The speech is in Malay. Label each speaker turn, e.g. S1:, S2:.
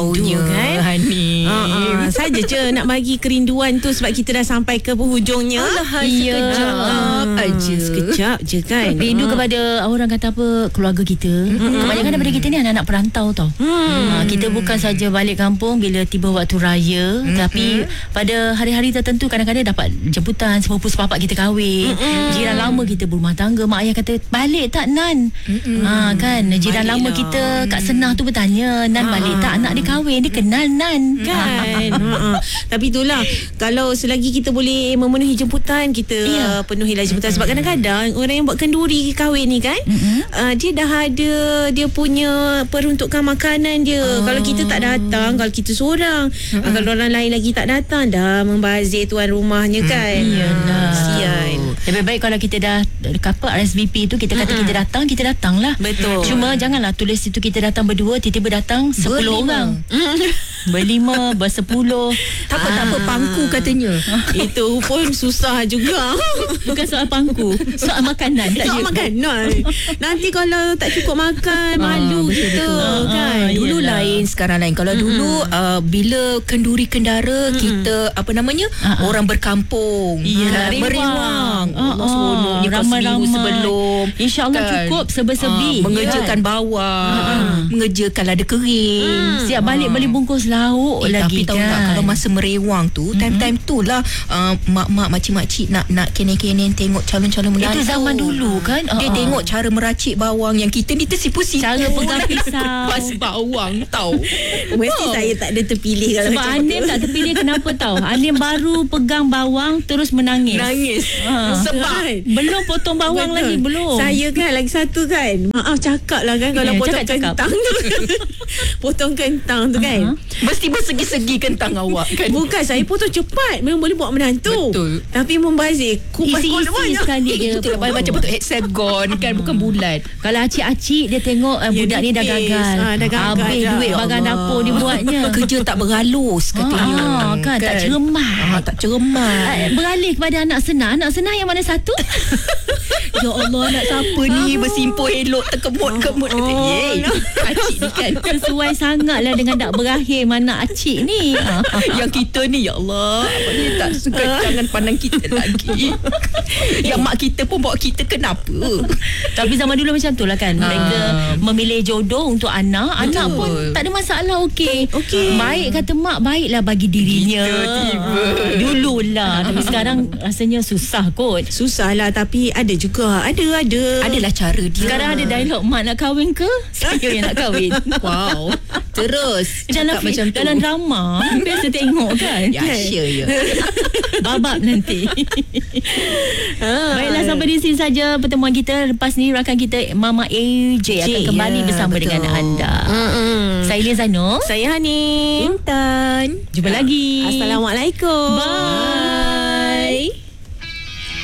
S1: kan?
S2: Hani.
S1: Saja je nak bagi kerinduan tu sebab kita dah sampai ke penghujungnya.
S2: Sekejap aja.
S1: Sekejap je kan.
S2: Rindu kepada orang kata apa, keluarga kita. Kebanyakan daripada kita ni anak-anak perantau tau. Kita bukan saja balik kampung bila tiba waktu raya, tapi pada hari-hari tertentu kadang-kadang dapat jemputan sepupu sepapak kita kahwin, jiran lama kita berumah tangga, mak ayah kata balik tak Nan? Kan jiran lama kita kat Senah tu bertanya, Nan balik tak, anak dia kahwin, dia kenal Nan
S1: kan. Tapi itulah, kalau selagi kita boleh memenuhi jemputan, kita penuhilah jemputan. Sebab kadang-kadang orang yang buat kenduri kahwin ni kan, dia dah ada dia punya peruntukan makanan dia. Kalau kita tak datang, kalau kita seorang, kalau orang lain lagi tak datang, dah membazir tuan rumahnya kan. Sian.
S2: Lebih baik kalau kita dah RSVP tu, kita kata kita datang lah.
S1: Betul.
S2: Cuma janganlah tulis situ kita datang berdua, tiba-tiba datang 10 orang. Berlima, bersepuluh.
S3: Tak apa pangku katanya.
S1: Itu pun susah juga.
S2: Bukan soal pangku, soal makanan.
S1: Soal makanan. Nanti kalau tak cukup makan, malu kita kan.
S3: Dulu lain, sekarang lain. Kalau dulu bila kenduri kendara, kita orang berkampung, meriwang, seronoknya seminggu sebelum,
S2: InsyaAllah kan, cukup seber-sebi,
S3: mengerjakan bawang, mengerjakan lada kering,
S2: siap balik beli bungkus lauk lagi.
S3: Tapi tahu tak, kalau masa merewang tu, time-time tu lah mak-mak, makcik-makcik nak kenen-kenen tengok calon-calon menantu.
S2: Itu zaman dulu kan.
S3: Dia tengok cara meracik bawang. Yang kita ni tersipu-sipu,
S2: cara pegang pisau
S3: pas bawang tahu.
S1: Mesti saya tak ada terpilih kalau
S2: sebab Anim tak terpilih. Kenapa tahu? Anim baru pegang bawang terus menangis.
S3: Sebab
S2: belum potong bawang lagi, belum.
S1: Saya kan lagi satu kan, maaf cakap lah kan, kalau potong kentang tu potong kentang tu kan,
S3: mesti bersegi-segi kentang awak kan.
S1: Bukan, saya potong cepat, memang boleh buat menantu.
S3: Betul.
S1: Tapi membazir, kupas
S2: isi sekali dia.
S3: Betul, macam betul hexagon kan, bukan bulat.
S2: Kalau acik-acik dia tengok budak ni dah gagal, habis duit bagan dapur dia buatnya.
S3: Kerja tak berhalus katanya.
S2: Kan tak cermat.
S3: Tak cermat.
S2: Beralih kepada anak Senah. Anak Senah yang mana satu?
S3: Ya Allah, anak siapa ni bersimpuh elok terkemut-kemut. Acik ni kan
S2: sesuai sangatlah dengan dak berakhir mana acik ni.
S3: Yang kita ni, ya Allah, apa tak suka, jangan pandang kita lagi. Yang mak kita pun bawa kita, kenapa?
S2: Tapi zaman dulu macam tu lah kan. Mereka memilih jodoh untuk anak. Betul. Anak pun tak ada masalah. Okey. Baik kata mak, baiklah bagi dirinya. Dululah. Tapi sekarang rasanya susah kot.
S1: Susah lah, tapi ada juga. Adalah cara dia.
S2: Sekarang ada dialog, mak nak kahwin ke? Saya yang nak kahwin.
S3: Wow. Terus
S2: dalam drama biasa tengok kan.
S3: Ya, sure.
S2: Babak nanti. Baiklah, sampai di sini saja pertemuan kita. Lepas ni rakan kita Mama AJ akan kembali bersama dengan anda. Saya Liza Zainur.
S1: Saya Hani.
S3: Intan.
S2: Jumpa lagi.
S1: Assalamualaikum.
S2: Bye.